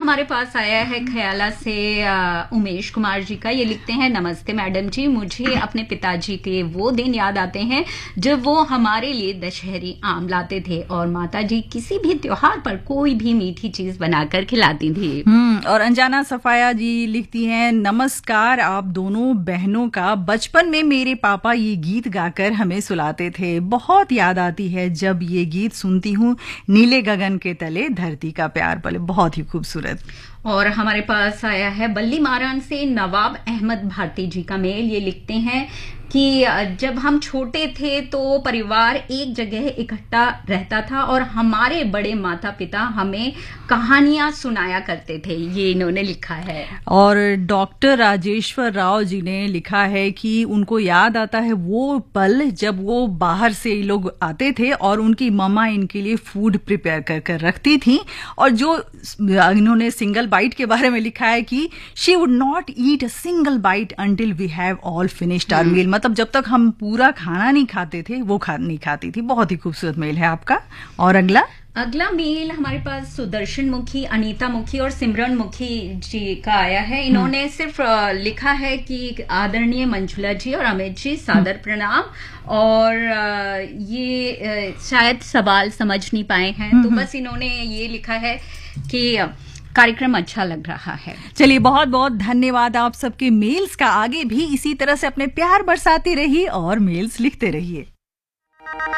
हमारे पास आया है ख्याला से उमेश कुमार जी का। ये लिखते हैं, नमस्ते मैडम जी, मुझे अपने पिताजी के वो दिन याद आते हैं जब वो हमारे लिए दशहरी आम लाते थे और माता जी किसी भी त्योहार पर कोई भी मीठी चीज बनाकर खिलाती थी। और अंजाना सफाया जी लिखती हैं, नमस्कार आप दोनों बहनों का। बचपन में मेरे पापा ये गीत गाकर हमें सुलाते थे, बहुत याद आती है जब ये गीत सुनती हूँ। नीले गगन के तले धरती का प्यार पले। बहुत ही खूबसूरत। और हमारे पास आया है बल्ली मारान से नवाब अहमद भारती जी का मेल। ये लिखते हैं कि जब हम छोटे थे तो परिवार एक जगह इकट्ठा रहता था और हमारे बड़े माता पिता हमें कहानियां सुनाया करते थे। ये इन्होंने लिखा है। और डॉक्टर राजेश्वर राव जी ने लिखा है कि उनको याद आता है वो पल जब वो बाहर से लोग आते थे और उनकी मम्मा इनके लिए फूड प्रिपेयर कर कर रखती थी। और जो इन्होंने सिंगल बाइट के बारे में लिखा है कि she would not eat a single bite until we have all finished our मील। मतलब जब तक हम पूरा खाना नहीं खाते थे वो नहीं खाती थी। बहुत ही खूबसूरत मेल है आपका। और अगला मेल हमारे पास सुदर्शन मुखी, अनीता मुखी और सिमरन मुखी जी का आया है। इन्होंने सिर्फ लिखा है कि आदरणीय मंजुला जी और अमित जी सादर प्रणाम, और ये शायद सवाल समझ नहीं पाए हैं, तो बस इन्होंने ये लिखा है कि कार्यक्रम अच्छा लग रहा है। चलिए, बहुत बहुत धन्यवाद आप सबके मेल्स का। आगे भी इसी तरह से अपने प्यार बरसाते रहिए और मेल्स लिखते रहिए।